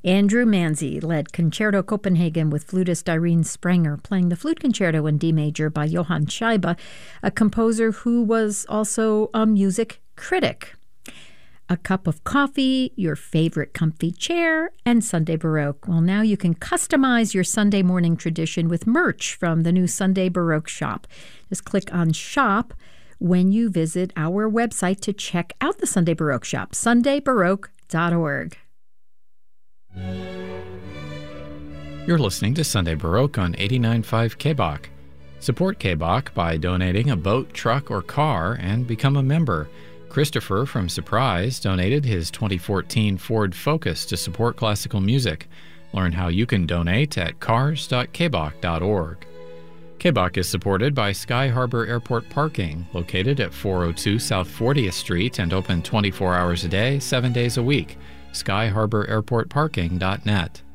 Andrew Manzi led Concerto Copenhagen with flutist Irene Sprenger, playing the Flute Concerto in D major by Johann Scheibe, a composer who was also a music critic. A cup of coffee, your favorite comfy chair, and Sunday Baroque. Well, now you can customize your Sunday morning tradition with merch from the new Sunday Baroque shop. Just click on Shop when you visit our website to check out the Sunday Baroque shop, sundaybaroque.org. You're listening to Sunday Baroque on 89.5 KBOK. Support KBOK by donating a boat, truck, or car and become a member. Christopher from Surprise donated his 2014 Ford Focus to support classical music. Learn how you can donate at cars.kbok.org. KBOK is supported by Sky Harbor Airport Parking, located at 402 South 40th Street and open 24 hours a day, 7 days a week. SkyHarborAirportParking.net.